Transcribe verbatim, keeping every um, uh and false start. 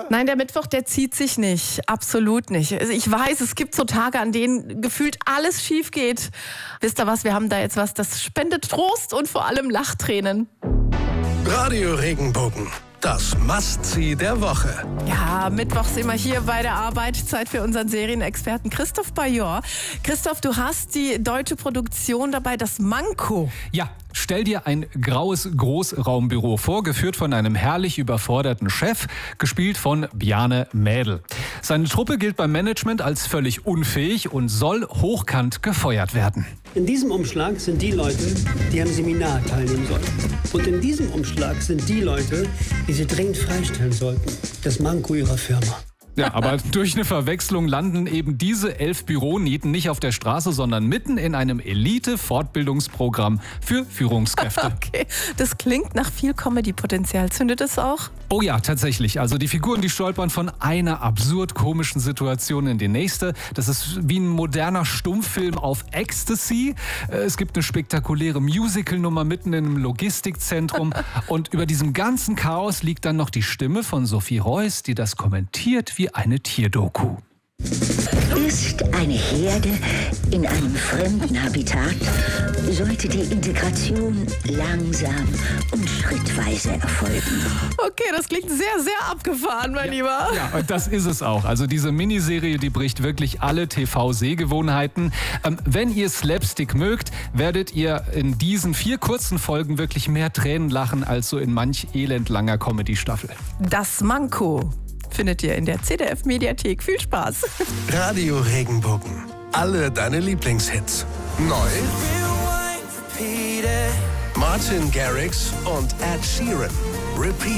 Nein, der Mittwoch, der zieht sich nicht. Absolut nicht. Also ich weiß, es gibt so Tage, an denen gefühlt alles schief geht. Wisst ihr was, wir haben da jetzt was, das spendet Trost und vor allem Lachtränen. Radio Regenbogen, das Must-See der Woche. Ja, mittwochs immer hier bei der Arbeit. Zeit für unseren Serienexperten Christoph Bajor. Christoph, du hast die deutsche Produktion dabei, das Manko. Ja, stell dir ein graues Großraumbüro vor, geführt von einem herrlich überforderten Chef, gespielt von Bjarne Mädel. Seine Truppe gilt beim Management als völlig unfähig und soll hochkant gefeuert werden. In diesem Umschlag sind die Leute, die am Seminar teilnehmen sollten. Und in diesem Umschlag sind die Leute, die sie dringend freistellen sollten. Das Manko ihrer Firma. Ja, aber durch eine Verwechslung landen eben diese elf Büronieten nicht auf der Straße, sondern mitten in einem Elite-Fortbildungsprogramm für Führungskräfte. Okay, das klingt nach viel Comedy-Potenzial. Zündet es auch? Oh ja, tatsächlich. Also die Figuren, die stolpern von einer absurd komischen Situation in die nächste. Das ist wie ein moderner Stummfilm auf Ecstasy. Es gibt eine spektakuläre Musical-Nummer mitten in einem Logistikzentrum. Und über diesem ganzen Chaos liegt dann noch die Stimme von Sophie Reuss, die das kommentiert wie eine Tierdoku. Ist eine Herde in einem fremden Habitat, sollte die Integration langsam und schrittweise erfolgen. Okay, das klingt sehr, sehr abgefahren, mein Lieber. Ja, und das ist es auch. Also diese Miniserie, die bricht wirklich alle T V-Sehgewohnheiten. Ähm, wenn ihr Slapstick mögt, werdet ihr in diesen vier kurzen Folgen wirklich mehr Tränen lachen als so in manch elendlanger Comedy-Staffel. Das Manko findet ihr in der C D F-Mediathek. Viel Spaß. Radio Regenbogen, alle deine Lieblingshits. Neu Martin Garrix und Ed Sheeran. Repeat.